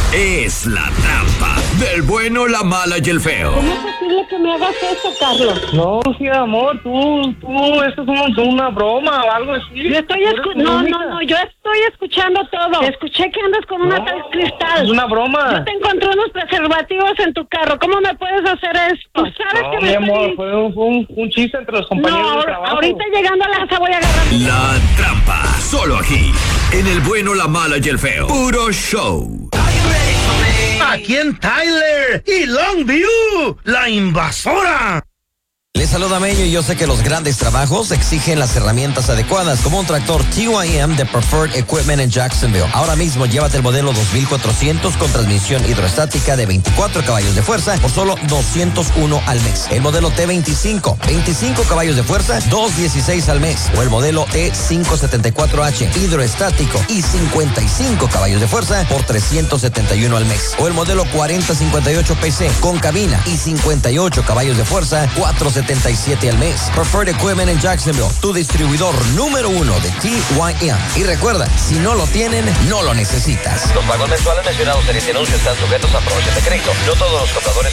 es La Trampa, del bueno, la mala y el feo. ¿Cómo es posible que me hagas eso, Carlos? No, sí, amor, tú, esto es una broma o algo así. Yo estoy yo estoy escuchando todo. Escuché que andas con una tal Cristal. Es una broma. Yo te encontré unos preservativos en tu carro. ¿Cómo me puedes hacer esto? Tú sabes que mi amor, fue un chiste entre los compañeros de trabajo. Ahorita llegando a la casa voy a agarrar. La Trampa, solo aquí, en el bueno, la mala y el feo. Puro show. Aquí en Tyler y Longview, la invasora. Les saluda Meño y yo sé que los grandes trabajos exigen las herramientas adecuadas, como un tractor TYM de Preferred Equipment en Jacksonville. Ahora mismo llévate el modelo 2400 con transmisión hidroestática de 24 caballos de fuerza por solo $201 al mes. El modelo T25, 25 caballos de fuerza, $216 al mes. O el modelo T574H hidroestático y 55 caballos de fuerza por $371 al mes. O el modelo 4058 PC con cabina y 58 caballos de fuerza, $477 al mes. Preferred Equipment en Jacksonville, tu distribuidor número 1 de TYM. Y recuerda, si no lo tienen, no lo necesitas. Los pagos mensuales mencionados en este anuncio están sujetos a aprobación de crédito. No todos los compradores